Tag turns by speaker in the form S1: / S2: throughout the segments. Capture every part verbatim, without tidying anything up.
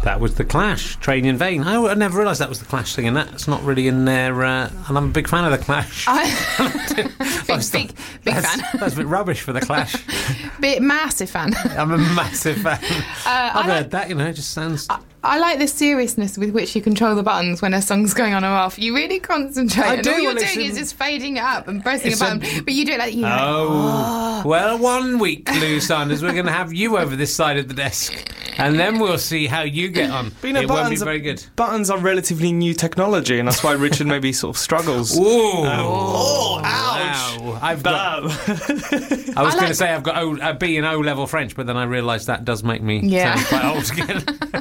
S1: That was The Clash, Train in Vain. I, I never realised that was The Clash singing that. It's not really in there, uh, and I'm a big fan of The Clash.
S2: I, big, big, big
S1: that's,
S2: fan.
S1: That's a bit rubbish for The Clash.
S2: Bit massive fan.
S1: I'm a massive fan.
S2: Uh,
S1: I've
S2: I
S1: heard
S2: like,
S1: that, you know, it just sounds...
S2: I, I like the seriousness with which you control the buttons when a song's going on or off. You really concentrate.
S1: I
S2: and
S1: do,
S2: all you're
S1: well, it's
S2: doing
S1: in-
S2: is just fading it up and pressing a
S1: It's
S2: button.
S1: a-
S2: but you do it like... You know,
S1: Oh. Well, one week, Lou Sanders, we're going to have you over this side of the desk, and then we'll see how you get on.
S3: But you know,
S1: it won't be
S3: buttons are-
S1: very good.
S3: Buttons are relatively new technology, and that's why Richard maybe sort of struggles.
S1: Ooh.
S3: Oh, ouch.
S1: Wow. I've got...
S3: Bam.
S1: I was
S2: I
S1: going to
S2: like-
S1: say I've got o, a B in O-level French, but then I realised that does make me
S2: Yeah.
S1: sound quite old again.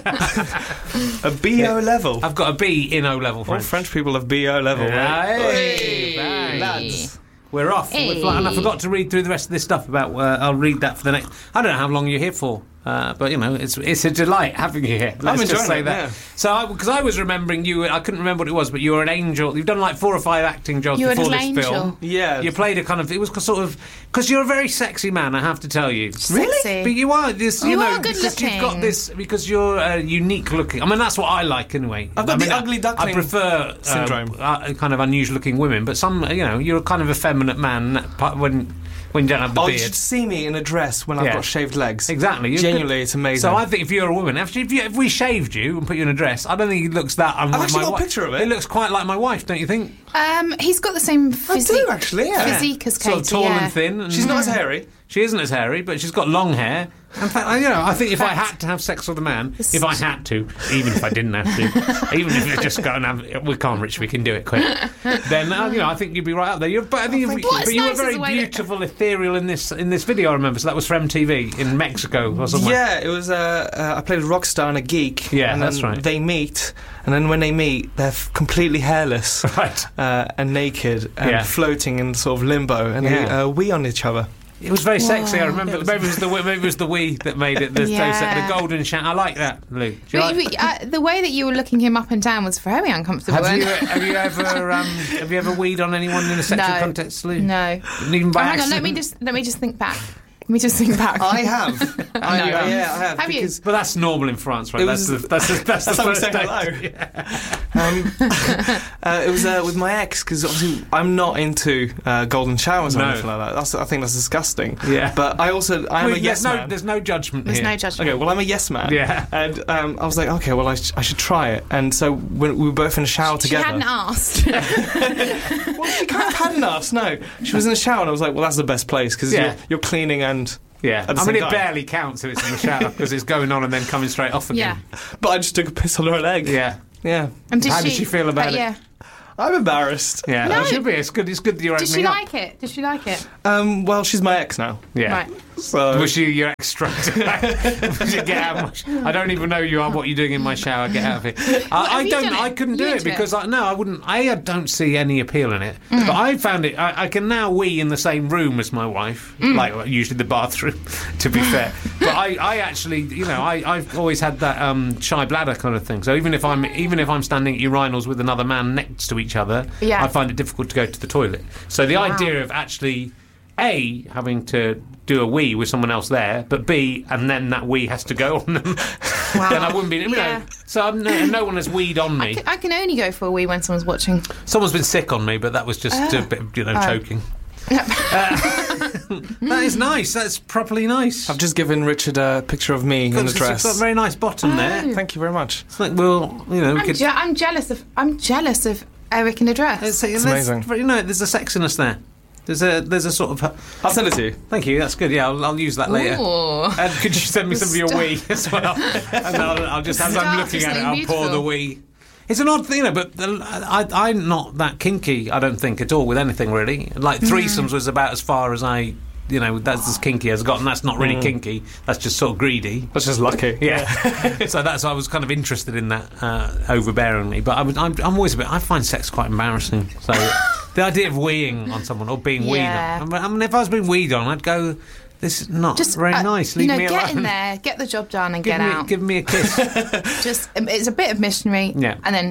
S3: A B O level.
S1: I've got a B in O-level
S3: All
S1: French.
S3: French people have B O level, right?
S1: Hey, bang.
S3: Lads.
S1: We're off.
S2: Hey.
S1: We're fly- and I forgot to read through the rest of this stuff about... Uh, I'll read that for the next... I don't know how long you're here for. Uh, but, you know, it's it's a delight having you here. Let's
S3: enjoying
S1: just say
S3: it,
S1: that.
S3: yeah.
S1: So, because I, I was remembering you, I couldn't remember what it was, but you were an angel. You've done like four or five acting jobs
S2: You're an
S1: before this
S2: angel.
S1: film.
S3: Yeah.
S1: You played a kind of... It was sort of... Because you're a very sexy man, I have to tell you.
S2: Sexy.
S1: But you are this, you
S2: You
S1: know,
S2: are good
S1: because you've got
S2: looking.
S1: this, because you're uh, unique looking. I mean, that's what I like anyway.
S3: I've got
S1: I
S3: the
S1: mean, I-
S3: ugly
S1: I
S3: duckling
S1: prefer uh,
S3: syndrome.
S1: Uh, kind of unusual looking women, but some, you know, you're kind of effeminate man that part- when when you don't have the
S3: Oh, you
S1: beard.
S3: should see me in a dress when I've
S1: Yeah.
S3: got shaved legs.
S1: Exactly. You
S3: Genuinely,
S1: could-
S3: it's amazing.
S1: So I think if you're a woman, actually, if, you, if we shaved you and put you in a dress, I don't think it looks that unlike
S3: actually
S1: my
S3: got a
S1: wife.
S3: picture of it.
S1: It looks quite like my wife, don't you think?
S2: Um, he's got the same
S3: I
S2: physique,
S3: do, actually, yeah.
S2: physique as Katie.
S1: Sort of tall
S2: yeah.
S1: and thin. And
S3: She's not as hairy.
S1: She isn't as hairy, but she's got long hair. In fact, I- you know, I think if I had to have sex with a man, if I had to, even if I didn't have to, even if it's just go and have, we can't, Rich, we can do it quick. Then, uh, you know, I think you'd be right up there. You're, but I think,
S2: thank
S1: you,
S2: you.
S1: but you were
S2: What's nice is
S1: very
S2: the way that-
S1: beautiful, ethereal in this in this video. I remember. So that was for M T V in Mexico or somewhere.
S3: Yeah, it was. Uh, uh, I played a rock star and a geek.
S1: Yeah,
S3: and
S1: that's
S3: then
S1: right.
S3: They meet, and then when they meet, they're f- completely hairless,
S1: Right.
S3: uh, and naked, and
S1: Yeah.
S3: floating in sort of limbo, and they
S1: Yeah.
S3: uh, wee on each other.
S1: It was very sexy. I
S2: Wow.
S1: remember. Maybe it was the maybe it was the we that made it. The,
S2: Yeah.
S1: the golden shower. I like that, Lou. Do you
S2: But,
S1: like-
S2: but, uh, the way that you were looking him up and down was very uncomfortable.
S1: Have you,
S2: weren't it?
S1: have you ever um, have you ever weed on anyone in a sexual
S2: No.
S1: context, Lou?
S2: No.
S1: Even by
S2: Oh, hang on, let
S1: accident?
S2: me just let me just think back. Let me just think back.
S3: I have. I,
S2: No.
S3: yeah, I have.
S2: Have you?
S3: because
S1: But that's normal in France, right?
S3: It
S1: That's
S3: was-
S1: the, that's the, that's the
S3: That's how we
S1: first
S3: say
S1: date.
S3: hello. Um, uh, it was uh, with my ex, because obviously I'm not into uh, golden showers or
S1: No.
S3: anything like that. That's, I think that's disgusting.
S1: Yeah.
S3: But I also I'm
S1: Wait,
S3: a
S1: there's
S3: yes
S1: no,
S3: man.
S1: There's no judgment
S2: There's
S1: here.
S2: no judgment.
S3: Okay, well, I'm a yes man.
S1: Yeah.
S3: And um, I was like, okay, well, I, sh- I should try it. And so when we were both in the shower
S2: She
S3: together.
S2: hadn't asked.
S3: Well, she kind of hadn't asked, no. She was in the shower, and I was like, well, that's the best place, because
S1: Yeah.
S3: you're, you're cleaning and...
S1: Yeah.
S3: At the
S1: I
S3: same
S1: mean, it
S3: time.
S1: barely counts if it's in the shower because it's going on and then coming straight off
S2: yeah.
S1: again.
S3: But I just took a piss on her leg.
S1: Yeah.
S3: Yeah.
S2: And did
S1: How
S2: she,
S1: did she feel about
S2: uh,
S1: it?
S2: Yeah.
S3: I'm embarrassed.
S1: Yeah.
S2: No.
S1: It should be. It's good. It's good that you're
S2: Did
S1: opening
S2: she
S1: up.
S2: like it? Did she like it?
S3: Um, well, she's my ex now.
S1: Yeah.
S2: Right.
S3: So...
S1: Was she your ex straight away? Was it, get out of my sh- I don't even know you are. What you're doing in my shower? Get out of it. I, I
S2: have you
S1: don't.
S2: done it?
S1: I couldn't
S2: You
S1: do it
S2: into it?
S1: because I no. I wouldn't. I don't see any appeal in it.
S2: Mm.
S1: But I found it. I, I can now wee in the same room as my wife,
S2: Mm.
S1: like usually the bathroom. To be fair, but I, I actually, you know, I, I've always had that um, shy bladder kind of thing. So even if I'm even if I'm standing at urinals with another man next to each other,
S2: Yeah.
S1: I find it difficult to go to the toilet. So the
S2: Wow.
S1: idea of actually A, having to do a wee with someone else there, but B, and then that wee has to go on them,
S2: Wow.
S1: then I wouldn't be, you
S2: Yeah.
S1: know. So I'm no, no one has weed on
S2: I
S1: me.
S2: can, I can only go for a wee when someone's watching.
S1: Someone's been sick on me, but that was just a bit, of, you know,
S2: Oh.
S1: choking. Uh, that is nice. That's properly nice.
S3: I've just given Richard a picture of me in a
S1: It's
S3: dress.
S1: got a very nice bottom
S2: Oh.
S1: there.
S3: Thank you very much.
S1: It's like, well, you know, we
S2: I'm,
S1: could.
S2: je- I'm jealous of. I'm jealous of Eric in a dress.
S1: It's,
S3: It's
S1: there's-
S3: amazing.
S1: You know, there's a sexiness there. There's a there's a sort of.
S3: I'll send it to you.
S1: Thank you. That's good. Yeah, I'll, I'll use that later.
S2: Ooh.
S1: And could you send me some of your
S2: Stop.
S1: wee as well? And I'll, I'll just, as I'm
S2: Start
S1: looking
S2: for
S1: at it,
S2: something
S1: I'll pour the
S2: beautiful.
S1: wee. It's an odd thing, you know, but the, I, I'm not that kinky, I don't think, at all with anything, really. Like, threesomes was about as far as I, you know, that's as kinky as I got, and that's not really kinky. That's just sort of greedy.
S3: That's just lucky.
S1: Yeah. So that's why I was kind of interested in that uh, overbearingly. But I was, I'm, I'm always a bit, I find sex quite embarrassing. So the idea of weeing on someone or being
S2: Yeah.
S1: weed on, I mean, if I was being weed on, I'd go, this is not
S2: Just
S1: very
S2: uh,
S1: nice.
S2: You
S1: Leave
S2: know,
S1: me
S2: get
S1: alone.
S2: in there, get the job done, and
S1: Give
S2: get
S1: me,
S2: out.
S1: give me a kiss.
S2: Just um, it's a bit of missionary,
S1: Yeah.
S2: and then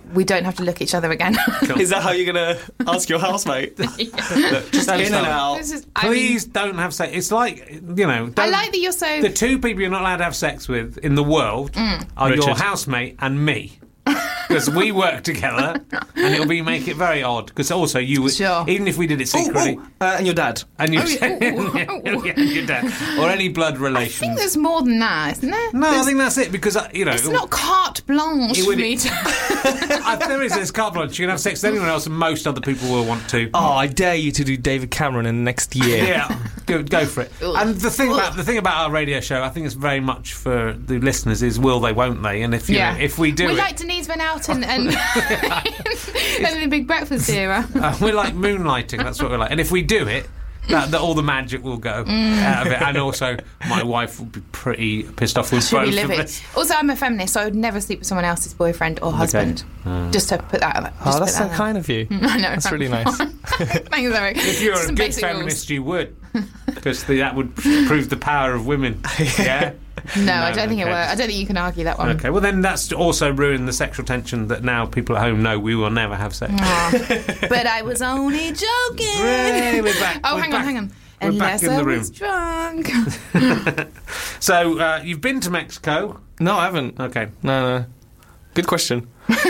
S2: we don't have to look at each other again.
S3: Is that how you're going to ask your housemate? Look, just
S1: Don't
S3: in
S1: stop.
S3: and out.
S2: This is- I mean,
S1: Please don't have sex. It's like, you know... Don't,
S2: I like that you're so.
S1: the two people you're not allowed to have sex with in the world
S2: Mm.
S1: are your
S3: Richard.
S1: housemate and me. Because we work together, and it'll be make it very odd. Because also you would,
S2: Sure.
S1: even if we did it
S3: Oh,
S1: secretly,
S3: oh, uh, and your dad.
S1: and you,
S2: Oh, yeah. Oh, oh, oh.
S1: yeah, your dad, or any blood
S2: I think
S1: relation.
S2: there's more than that, isn't there?
S1: No, I
S2: There's-
S1: think that's it. Because uh, you know,
S2: it's not carte blanche
S1: It
S2: for
S1: would-
S2: me to.
S1: uh, there is this carte blanche. You can have sex with anyone else, and most other people will want to.
S3: Oh, I dare you to do David Cameron in the next year.
S1: Yeah, go, go for it.
S2: Ugh.
S1: And the thing
S2: Ugh.
S1: about the thing about our radio show, I think it's very much for the listeners is will they, won't they? And if you
S2: Yeah.
S1: know, if we do
S2: We're
S1: it,
S2: like Denise Van Outen and, and the Big Breakfast era.
S1: uh, we're like moonlighting. That's what we're like. And if we do it, that, that all the magic will go out of it. And also, my wife will be pretty pissed off with
S2: Should be
S1: both of
S2: livid.
S1: us.
S2: Also, I'm a feminist, so I would never sleep with someone else's boyfriend or husband.
S1: Uh.
S2: Just to put that. Just
S3: Oh,
S2: put
S3: that's so
S2: that
S3: kind of you.
S2: I know.
S3: That's really nice.
S2: Thanks, Eric.
S1: If you're
S2: Just
S1: a
S2: some
S1: good
S2: basic rules.
S1: feminist, you would, because that would prove the power of women. Yeah.
S2: No, I don't think it
S1: okay.
S2: works. I don't think you can argue that one.
S1: Okay, well then that's also ruined the sexual tension that now people at home know we will never have sex.
S2: Aw. But I was only joking.
S1: Hooray, we're back.
S2: Oh,
S1: We're
S2: hang
S1: back.
S2: on, hang on.
S1: We're back
S2: Unless
S1: in the
S2: I
S1: room.
S2: was drunk.
S1: So uh, you've been to Mexico.
S3: No, I haven't.
S1: Okay.
S3: No, no. Good question.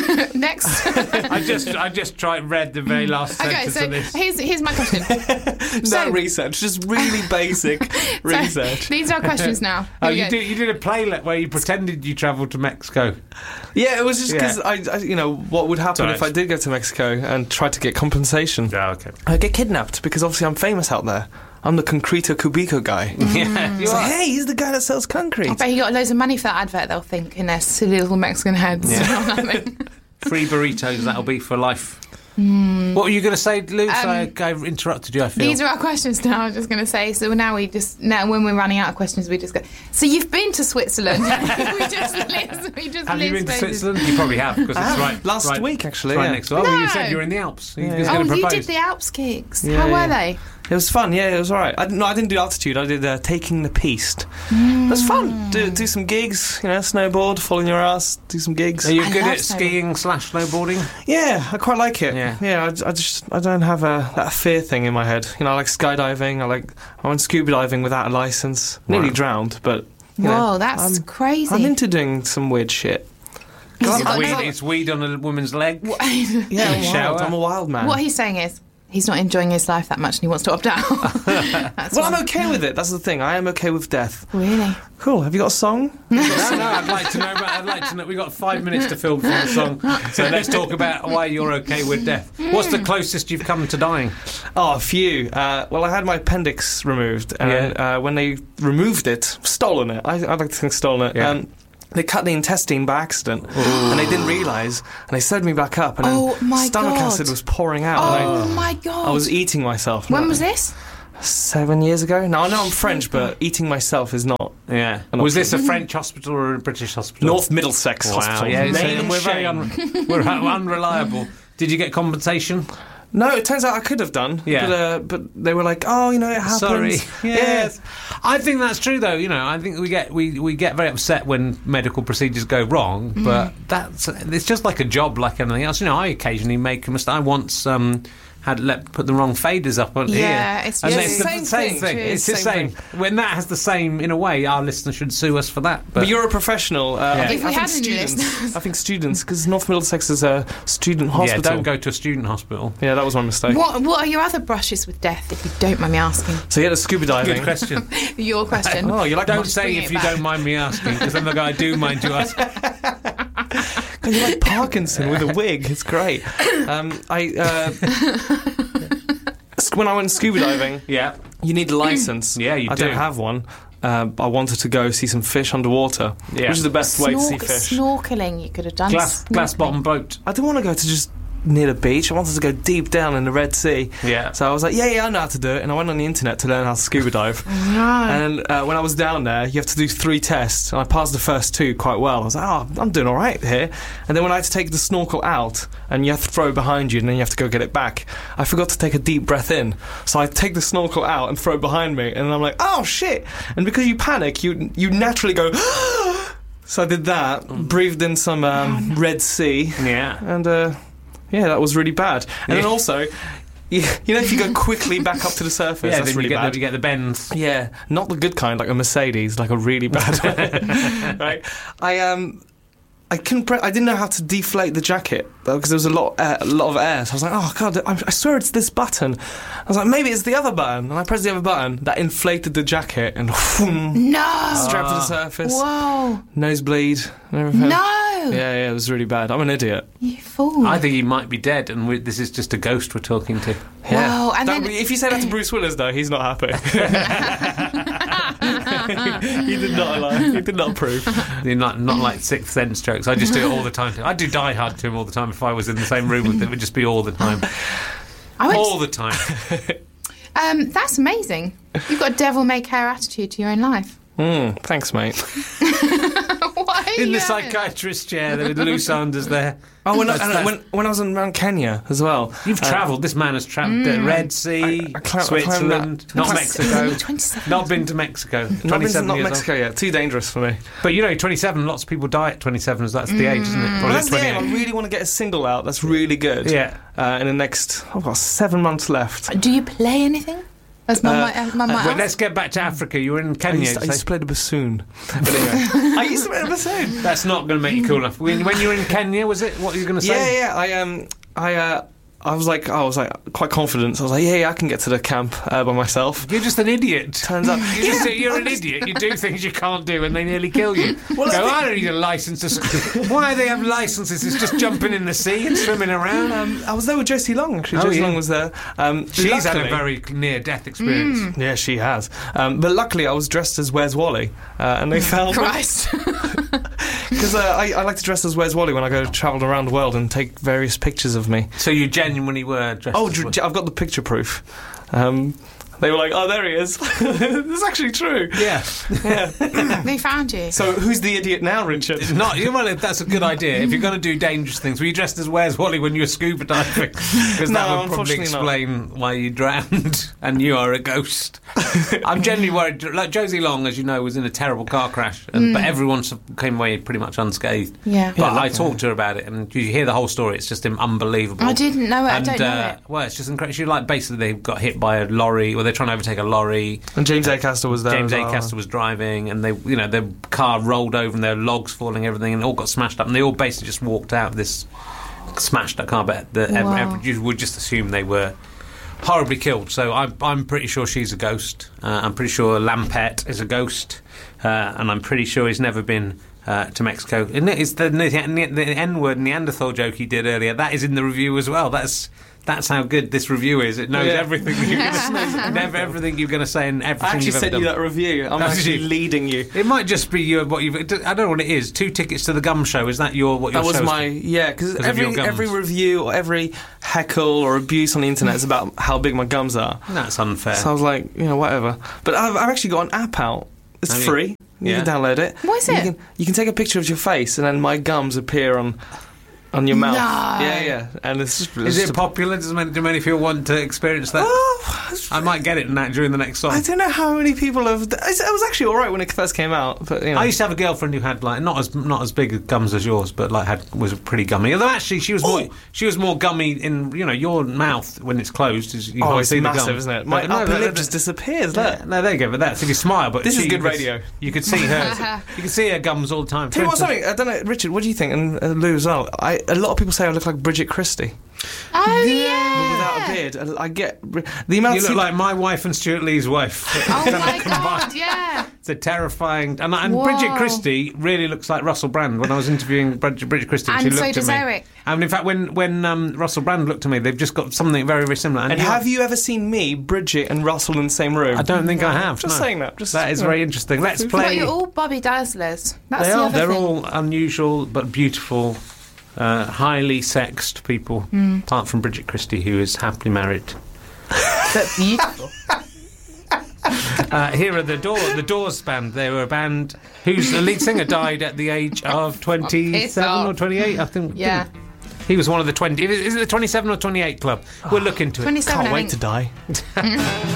S2: Next.
S1: I just I just tried read the very last
S2: Okay,
S1: sentence
S2: so
S1: of this.
S2: here's here's my question.
S3: No
S2: So-
S3: research, just really basic
S2: So,
S3: research.
S2: these are questions now. Here
S1: Oh,
S2: we
S1: you
S2: go.
S1: did you did a playlet where you pretended you travelled to Mexico.
S3: Yeah, it was just because
S1: Yeah.
S3: I, I, you know, what would happen
S1: Sorry.
S3: if I did go to Mexico and try to get compensation?
S1: Oh, okay.
S3: I'd get kidnapped because obviously I'm famous out there. I'm the Concreto Cubico guy.
S1: Yeah, you
S3: So,
S1: are.
S3: hey, he's the guy that sells concrete.
S2: I bet you got loads of money for that advert, they'll think, in their silly little Mexican heads.
S1: Yeah.
S2: or nothing.
S1: Free burritos, that'll be for life. What were you going to say, Luke?
S2: Um,
S1: I, I interrupted you, I feel.
S2: These are our questions now, I was just going to say. So now we just, now when we're running out of questions, we just go, so you've been to Switzerland. we just list, we just
S1: Have you been
S2: list
S1: to
S2: places.
S1: Switzerland? You probably have, because it's
S3: I have.
S1: right...
S3: Last
S1: right,
S3: week, actually,
S1: it's right
S3: yeah.
S1: next door. Oh, you
S2: No.
S1: said you were in the Alps. You
S3: Yeah.
S1: was
S2: Oh,
S1: going to
S2: you
S1: propose.
S2: did the Alps gigs.
S3: Yeah,
S2: How were
S3: yeah.
S2: they?
S3: It was fun, yeah, it was alright. I, no, I didn't do altitude, I did uh, taking the piste. It was fun. Do, do some gigs, you know, snowboard, fall in your ass, do some gigs.
S1: Are you
S2: I
S1: good
S2: love
S1: at
S2: snowboarding.
S1: skiing slash snowboarding?
S3: Yeah, I quite like it.
S1: Yeah.
S3: yeah. I, I just I don't have a that fear thing in my head. You know, I like skydiving. I like I went scuba diving without a license. Nearly
S1: Wow.
S3: drowned, but you know,
S2: Whoa, that's
S3: I'm,
S2: crazy.
S3: I'm into doing some weird shit.
S2: He's-
S1: It's
S2: oh,
S1: weed,
S2: no.
S1: it's weed on a woman's leg.
S2: What,
S3: Yeah, I'm
S1: Shower.
S3: wild. I'm a wild man.
S2: what he's saying is, he's not enjoying his life that much and he wants to opt out. That's
S3: well,
S2: what-
S3: I'm okay with it. That's the thing. I am okay with death.
S2: Really?
S3: Cool. Have you got a song?
S1: No, no, I'd like to know. About, I'd like to know. We got five minutes to film for the song, so let's talk about why you're okay with death. What's the closest you've come to dying?
S3: Oh, a few. Uh, well, I had my appendix removed, and uh, when they removed it, stolen it. I, I like to think stolen it.
S1: Yeah.
S3: Um, they cut the intestine by accident, and they didn't realise, and they sewed me back up, and
S2: Oh,
S3: then
S2: my
S3: stomach
S2: God.
S3: acid was pouring out.
S2: Oh
S3: and
S2: my
S3: I,
S2: god.
S3: I was eating myself.
S2: When was this?
S3: Seven years ago. Now I know I'm French, but eating myself is not.
S1: Yeah.
S3: An
S1: Was
S3: option.
S1: this a French hospital or a British hospital?
S3: North Middlesex
S1: Wow.
S3: Hospital.
S1: Yeah, so
S3: Name and
S1: we're very
S3: shame.
S1: un- we're unreliable. Did you get compensation?
S3: No, it turns out I could have done.
S1: Yeah.
S3: But, uh, but they were like, oh, you know, it happens.
S1: Sorry.
S3: Yeah.
S1: Yes. I think that's true, though. You know, I think we get we, we get very upset when medical procedures go wrong, but that's it's just like a job, like anything else. You know, I occasionally make a mistake. I once um, had let put the wrong faders up on
S2: Yeah,
S1: here,
S2: it's
S1: and
S2: true.
S1: it's the
S3: Same
S1: same
S3: thing.
S1: thing.
S2: True.
S1: It's the
S3: Same
S1: same. When that has the same, in a way, our listeners should sue us for that. But,
S3: But you're a professional. Uh,
S1: Yeah.
S3: I think,
S2: If we
S3: I think
S2: had any
S3: students.
S2: listeners.
S3: I think students, because North Middlesex is a student
S1: yeah,
S3: hospital.
S1: don't go to a student hospital.
S3: Yeah, that was my mistake.
S2: What What are your other brushes with death, if you don't mind me asking?
S3: So yeah, the scuba diving.
S1: Good question.
S2: Your question.
S3: Oh, you like
S1: Don't
S3: my,
S1: say
S2: bring
S1: if
S2: it
S1: you
S2: back.
S1: don't mind me asking, because then the guy I do mind you asking.
S3: you like Parkinson with a wig. It's great. Um, I uh, when I went scuba diving,
S1: Yeah.
S3: you need a license.
S1: Yeah, you
S3: I
S1: do.
S3: don't have one. Uh, I wanted to go see some fish underwater,
S1: Yeah.
S3: which is the best way to see
S2: Snork-
S3: fish.
S2: Snorkeling, you could have done.
S1: Glass glass
S2: Snorkeling.
S1: bottom boat.
S3: I didn't want to go to just near the beach. I wanted to go deep down in the Red Sea.
S1: Yeah.
S3: So I was like, yeah, yeah, I know how to do it. And I went on the internet to learn how to scuba dive.
S2: Right.
S3: And uh, when I was down there, you have to do three tests, and I passed the first two quite well. I was like, oh, I'm doing all right here. And then when I had to take the snorkel out, and you have to throw it behind you, and then you have to go get it back, I forgot to take a deep breath in. So I take the snorkel out and throw it behind me, and I'm like, oh, shit. And because you panic, you you naturally go... So I did that, breathed in some um, Red Sea,
S1: Yeah.
S3: and uh, yeah, that was really bad. And
S1: Yeah.
S3: then also, you, you know, if you go quickly back up to the surface,
S1: Yeah,
S3: that's
S1: then
S3: really
S1: you get,
S3: bad.
S1: the, you get the bends.
S3: Yeah, not the good kind, like a Mercedes, like a really bad one. Right? I um, I couldn't. Pre- I didn't know how to deflate the jacket because there was a lot, uh, a lot of air. So I was like, oh god, I, I swear it's this button. I was like, maybe it's the other button, and I pressed the other button. That inflated the jacket and whoom,
S2: No.
S3: strapped to the surface,
S2: Whoa.
S3: nosebleed, and everything.
S2: No.
S3: Yeah, yeah, it was really bad. I'm an idiot.
S2: You fool.
S1: I think he might be dead, and we, this is just a ghost we're talking to.
S3: Yeah.
S2: Wow, and
S3: That-
S2: then-
S3: if you say that to Bruce Willis, though, he's not happy. he did not lie. He did not approve.
S1: They're not not like Sixth Sense jokes. I just do it all the time. I do Die Hard to him all the time. If I was in the same room with him, it would just be all the time,
S2: I went
S1: all the time.
S2: Um, that's amazing. You've got a devil-may-care attitude to your own life.
S3: Mm, thanks, mate.
S2: Why are
S1: In
S2: you
S1: the
S2: having-
S1: psychiatrist chair, there with Lou Sanders there.
S3: Oh, when, I,
S1: That's-
S3: and
S1: that's-
S3: when, when I was in around Kenya as well.
S1: You've
S3: uh,
S1: travelled. This man has travelled. The Red Sea,
S3: I- I climb- I
S1: Switzerland,
S3: climbed
S1: not
S3: that-
S1: Mexico.
S2: twenty-seven.
S1: Not been to Mexico.
S3: Not been to
S1: twenty-seven
S3: not
S1: years old.
S3: Mexico yet. Too dangerous for me.
S1: But you know, twenty-seven. Lots of people die at twenty-seven. So that's the age, isn't it?
S3: Well,
S1: Probably
S3: that's the aim. I
S1: twenty-eight.
S3: really want to get a single out. That's really good.
S1: Yeah.
S3: Uh, in the next, I've got seven months left.
S2: Do you play anything? As mum
S3: Uh,
S2: might, as mum might
S1: But
S2: ask?
S1: let's get back to Africa. You were in
S3: I
S1: Kenya.
S3: used, to, I
S1: so
S3: used to play the bassoon. But anyway, I used to play the bassoon.
S1: that's not going to make you cool enough. When, when you were in Kenya, was it? What were you going to say?
S3: Yeah, yeah. I um, I uh, I was like, I was like quite confident. So I was like, yeah, yeah, I can get to the camp uh, by myself.
S1: You're just an idiot.
S3: Turns out,
S1: You're, just, you're an idiot. You do things you can't do, and they nearly kill you.
S3: Well,
S1: Go,
S3: I
S1: I don't need a license. To s-" Why do they have licenses? It's just jumping in the sea and swimming around.
S3: um, I was there with Josie Long. Actually,
S1: Oh,
S3: Josie
S1: yeah.
S3: Long was there. Um,
S1: She's had a
S3: luckily-
S1: very near-death experience.
S3: Yeah, she has. Um, but luckily, I was dressed as Where's Wally, uh, and they found me.
S2: Christ.
S3: Because uh, I, I like to dress as Where's Wally when I go travel around the world and take various pictures of me.
S1: So you genuinely were dressed.
S3: Oh,
S1: as
S3: dr-
S1: well.
S3: I've got the picture proof. Um, they were like, "Oh, there he is." This is actually true.
S1: yeah.
S2: They found you.
S3: So who's the idiot now, Richard?
S1: Not you. Well, that's a good idea. If you're going to do dangerous things, were you dressed as Where's Wally when you were scuba diving? Because
S3: No,
S1: that would probably
S3: unfortunately not.
S1: explain why you drowned and you are a ghost. I'm genuinely worried. Like Josie Long, as you know, was in a terrible car crash, and, but everyone s- came away pretty much unscathed.
S2: Yeah.
S1: But
S3: Yeah.
S1: I talked to her about it, and you hear the whole story. It's just unbelievable.
S2: I didn't know it. I
S1: And,
S2: don't know
S1: uh,
S2: it.
S1: Well, it's just incredible. She like basically they got hit by a lorry, or they're trying to overtake a lorry.
S3: And James Acaster was there.
S1: James
S3: as well.
S1: Acaster was driving, and they, you know, their car rolled over, and there were logs falling, everything, and it all got smashed up. And they all basically just walked out of this smashed up car. But the,
S2: Wow.
S1: ev- ev- you would just assume they were horribly killed. So I'm, I'm pretty sure she's a ghost. Uh, I'm pretty sure Lampet is a ghost, uh, and I'm pretty sure he's never been. Uh, to Mexico. And it's the, the, the N-word Neanderthal joke he did earlier. That is in the review as well. That's that's how good this review is. It knows
S3: Yeah.
S1: everything you're going to say, everything you're going to say, and everything
S3: I actually
S1: you've ever
S3: sent
S1: done.
S3: you that review. I'm
S1: That's
S3: actually
S1: you.
S3: leading you.
S1: It might just be your what you've. I don't know what it is. Two tickets to the Gum Show. Is that your what your
S3: That was
S1: show's
S3: my yeah. Because
S1: of
S3: every
S1: your gums.
S3: every review or every heckle or abuse on the internet is about how big my gums are.
S1: That's unfair.
S3: So I was like, you know, whatever. But I've, I've actually got an app out. It's
S1: Have you?
S3: free. You
S1: Yeah.
S3: can download it.
S2: What is
S3: You
S2: it?
S3: can, you can take a picture of your face, and then my gums appear on on your mouth.
S2: No.
S3: Yeah, yeah. And it's just,
S1: is
S3: it's
S1: it popular? Does many, do many people want to experience that?
S3: Oh,
S1: I might get it in that during the next song.
S3: I don't know how many people have. It was actually all right when it first came out, but you know.
S1: I used to have a girlfriend who had like not as not as big gums as yours, but like had was pretty gummy. Although actually she was more
S3: Oh.
S1: she was more gummy in you know your mouth when it's closed. Is you
S3: oh,
S1: can't
S3: it's
S1: see the
S3: massive,
S1: gum.
S3: isn't it? My
S1: But no,
S3: upper
S1: no,
S3: lip
S1: no,
S3: just
S1: no.
S3: disappears.
S1: Yeah,
S3: Look.
S1: no, there you go. But that's if you smile. But
S3: This is
S1: she,
S3: good
S1: you could-
S3: radio.
S1: You could see hers. You could see her gums all the time.
S3: Tell you
S1: For
S3: what,
S1: instance-
S3: something. I don't know, Richard. What do you think? And uh, Lou as well. I, a lot of people say I look like Bridget Christie
S2: Oh, yeah.
S3: without a beard. I, I get the amount.
S1: You
S3: of
S1: look like my wife and Stuart Lee's wife.
S2: Oh,
S1: Kind of
S2: my
S1: combined.
S2: God, yeah.
S1: It's a terrifying. And, and
S2: Whoa.
S1: Bridget Christie really looks like Russell Brand. When I was interviewing Bridget, Bridget Christie,
S2: And
S1: she
S2: so
S1: looked
S2: does
S1: at me.
S2: Eric.
S1: And in fact, when when um, Russell Brand looked at me, they've just got something very very similar.
S3: And
S1: you-
S3: have you ever seen me, Bridget, and Russell in the same room?
S1: I don't think I have.
S3: Just
S1: no.
S3: saying that. Just
S1: That is very interesting. Let's
S2: What,
S1: play.
S2: you're all Bobby Dazzlers. That's
S1: They
S2: the
S1: are.
S2: other
S1: They're
S2: thing.
S1: all unusual but beautiful, uh, highly sexed people.
S2: Hmm.
S1: Apart from Bridget Christie, who is happily married.
S2: But beautiful.
S1: Uh, here are the Door, the Doors band. They were a band whose lead singer died at the age of twenty-seven or
S2: off.
S1: twenty-eight. I think.
S2: Yeah.
S1: He was one of the twenty. Is it the twenty-seven or twenty-eight club? We'll look into it.
S2: twenty-seven,
S3: Can't
S2: I
S3: wait
S2: think.
S3: to die.